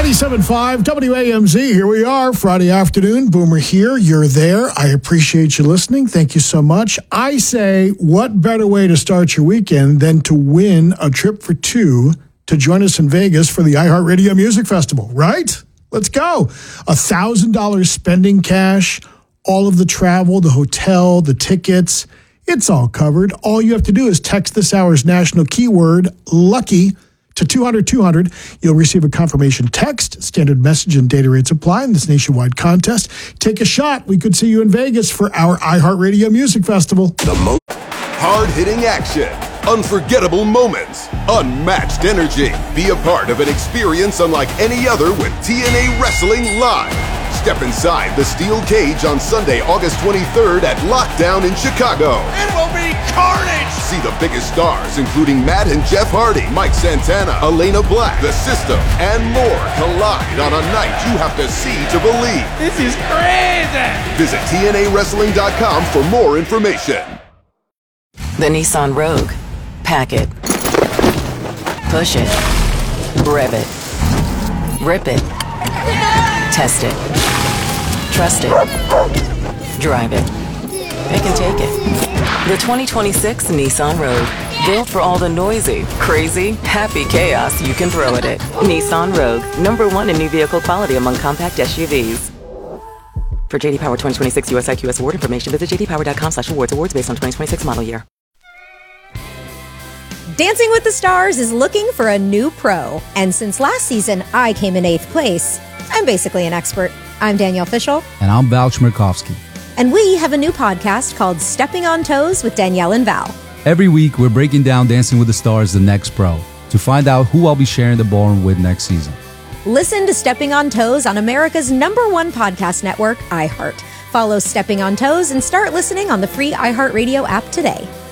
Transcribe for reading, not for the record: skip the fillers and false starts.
97.5 WAMZ. Here we are, Friday afternoon. Boomer here. You're there. I appreciate you listening. Thank you so much. I say, what better way to start your weekend than to win a trip for two to join us in Vegas for the iHeartRadio Music Festival, right? Let's go. $1,000 spending cash, all of the travel, the hotel, the tickets. It's all covered. All you have to do is text this hour's national keyword, LUCKY, to 200-200. You'll receive a confirmation text. Standard message and data rates apply in this nationwide contest. Take a shot. We could see you in Vegas for our iHeartRadio Music Festival. The most hard-hitting action, unforgettable moments, unmatched energy. Be a part of an experience unlike any other with TNA Wrestling Live. Step inside the steel cage on Sunday, August 23rd at Lockdown in Chicago. It will be carnage! See the biggest stars, including Matt and Jeff Hardy, Mike Santana, Elena Black, The System, and more collide on a night you have to see to believe. This is crazy! Visit TNAWrestling.com for more information. The Nissan Rogue. Pack it. Push it. Rev it. Rip it. Test it. Trust it. Drive it. Pick and take it. The 2026 Nissan Rogue. Built for all the noisy, crazy, happy chaos you can throw at it. Nissan Rogue. #1 in new vehicle quality among compact SUVs. For JD Power 2026 US IQS award information, visit jdpower.com/awards. Awards based on 2026 model year. Dancing with the Stars is looking for a new pro. And since last season, I came in 8th place. I'm basically an expert. I'm Danielle Fishel. And I'm Val Chmerkovsky. And we have a new podcast called Stepping on Toes with Danielle and Val. Every week, we're breaking down Dancing with the Stars, the next pro, to find out who I'll be sharing the ballroom with next season. Listen to Stepping on Toes on America's #1 podcast network, iHeart. Follow Stepping on Toes and start listening on the free iHeartRadio app today.